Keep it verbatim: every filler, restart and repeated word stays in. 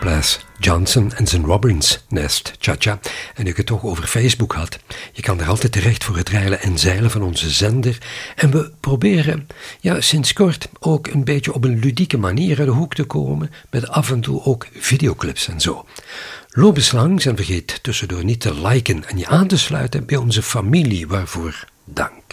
Plas Johnson en zijn Robbins Nest Cha-Cha. En ik het toch over Facebook had. Je kan er altijd terecht voor het reilen en zeilen van onze zender. En we proberen, ja, sinds kort ook een beetje op een ludieke manier uit de hoek te komen. Met af en toe ook videoclips en zo. Loop eens langs en vergeet tussendoor niet te liken en je aan te sluiten bij onze familie. Waarvoor dank.